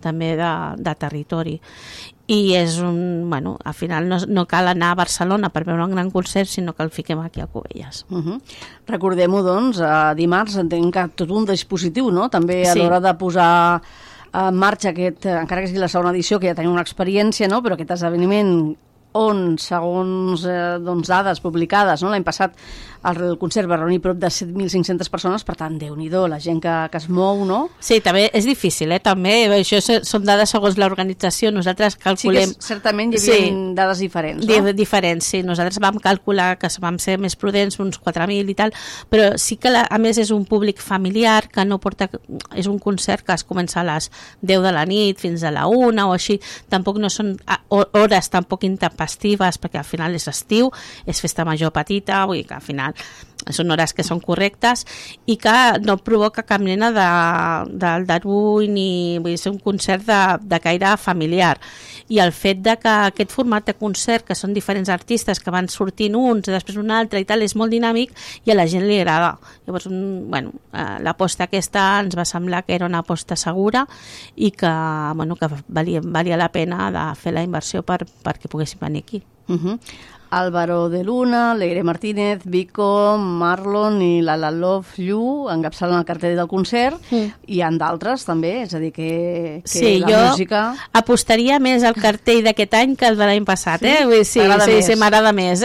també de territori. I és al final no cal anar a Barcelona per veure un gran concert, sinó que el fiquem aquí a Cubelles. Recordem-ho, doncs, dimarts entenc que tot un dispositiu, no? També a l'hora de posar en marxa aquest, encara que sigui la segona edició, que ja tenim una experiència, no? Però aquest esdeveniment on, segons dades publicades, no? L'any passat el concert va reunir prop de 7.500 persones, per tant, Déu-n'hi-do, la gent que es mou, no? Sí, també és difícil, també, això són dades segons l'organització, nosaltres calculem... Sí que certament hi havia dades diferents, no? Diferents, sí, nosaltres vam calcular que vam ser més prudents, uns 4.000 i tal, però sí que a més és un públic familiar, que no porta... És un concert que es comença a les 10 de la nit fins a la 1 o així, tampoc no són hores tampoc intempestives, perquè al final és estiu, és festa major petita, vull dir que al final són hores que són correctes i que no provoca cap mena d'aldarull ni... Vull dir, és un concert de caire familiar. I el fet de que aquest format de concert, que són diferents artistes que van sortint uns, després un altre i tal, és molt dinàmic i a la gent li agrada. Llavors, l'aposta aquesta ens va semblar que era una aposta segura i que valia la pena de fer la inversió perquè poguéssim venir aquí. Álvaro de Luna, Leire Martínez, Vico, Marlon i la Love You encapçalen el cartell del concert i hi ha d'altres també, és a dir que la música... Apostaria més al cartell d'aquest any que el de l'any passat, Sí, m'agrada més,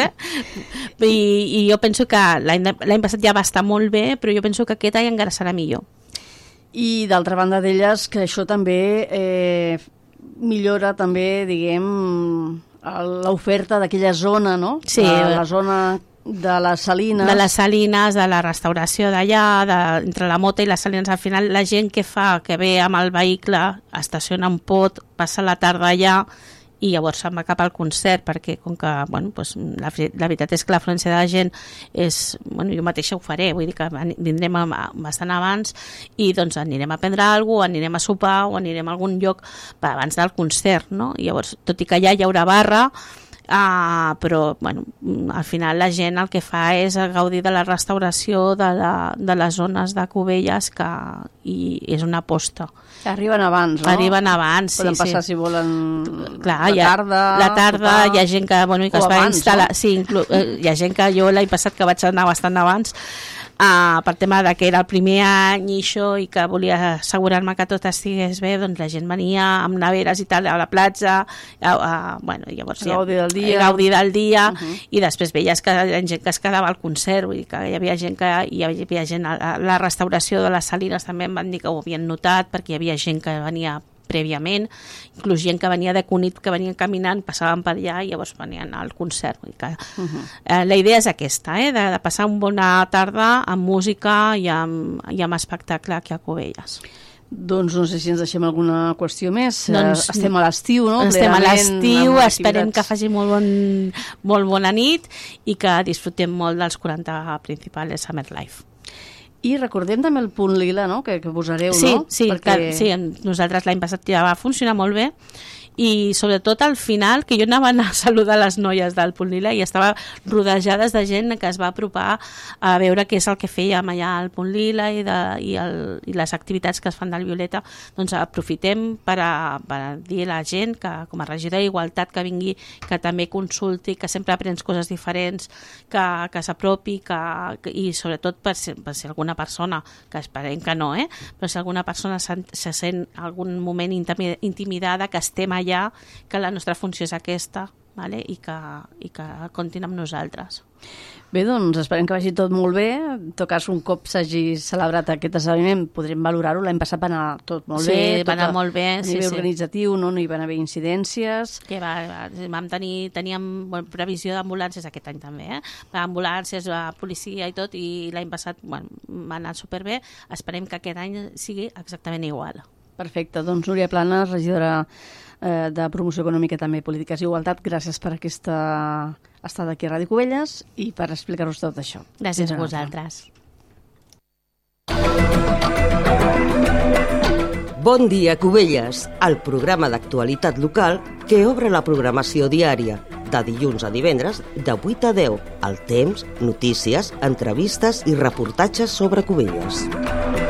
I jo penso que l'any passat ja va estar molt bé, però jo penso que aquest any encara serà millor. I d'altra banda d'elles, que això també millora també, diguem, l'oferta d'aquella zona, no? Sí. La zona de les Salines. De les Salines, de la restauració d'allà, entre la Mota i les Salines. Al final, la gent que ve amb el vehicle, estaciona en pot, passa la tarda allà i llavors se'n va cap al concert, perquè com que la veritat és que l'afluència de la gent és... jo mateixa ho faré, vull dir que vindrem bastant abans i doncs anirem a prendre alguna cosa, anirem a sopar o anirem a algun lloc abans del concert, no? I llavors, tot i que allà hi haurà barra, però al final la gent el que fa és gaudir de la restauració de les zones de Cubelles i és una aposta. Arriben abans, no? Arriben abans, sí. Poden passar, si volen, la tarda, hi ha gent que es va instal·lar... No? Sí, hi ha gent que jo l'any passat que vaig anar bastant abans, per tema de que era el primer any i això, i que volia assegurar-me que tot estigués bé, doncs la gent venia amb neveres i tal a la platja, llavors gaudir del dia, i després veies que hi ha gent que es quedava al concert, vull dir que hi havia gent a la restauració de les Salines també em van dir que ho havien notat, perquè hi havia gent que venia prèviament, inclús gent que venia de Cunit, que venien caminant, passaven per allà i llavors venien al concert. La idea és aquesta, de passar una bona tarda amb música i amb espectacle aquí a Cubelles. Doncs no sé si ens deixem alguna qüestió més. Estem a l'estiu, no? Estem a l'estiu, esperem que faci molt bona nit i que disfrutem molt dels 40 principals de Summer Life. I recordem també el punt lila, no?, que posareu, no? Sí, nosaltres l'any passat ja va funcionar molt bé i sobretot al final, que jo anava a saludar les noies del Punt Lila i estava rodejades de gent que es va apropar a veure què és el que fèiem allà al Punt Lila i les activitats que es fan del Violeta. Doncs aprofitem per dir a la gent que com a regidor d'Igualtat que vingui, que també consulti, que sempre aprens coses diferents, que s'apropi i sobretot per si alguna persona, que esperem que no, però si alguna persona se sent algun moment intimidada, que estem allà, que la nostra funció és aquesta, vale? I que comptin amb nosaltres. Bé, doncs esperem que vagi tot molt bé. En tot cas, un cop s'hagi celebrat aquest esdeveniment, podrem valorar-ho. L'any passat va anar tot molt bé. Sí, va anar molt bé. A nivell organitzatiu, no hi van haver incidències. Teníem previsió d'ambulàncies aquest any també, ambulàncies, policia i tot, i l'any passat va anar superbé. Esperem que aquest any sigui exactament igual. Perfecte. Doncs Núria Planes, regidora de Promoció Econòmica, també Polítiques i Igualtat, gràcies per aquesta estada aquí a Ràdio Cubelles i per explicar-nos tot això. Gràcies a vosaltres. Bon dia, Cubelles, el programa d'actualitat local que obre la programació diària, de dilluns a divendres, de 8 a 10, al temps, notícies, entrevistes i reportatges sobre Cubelles.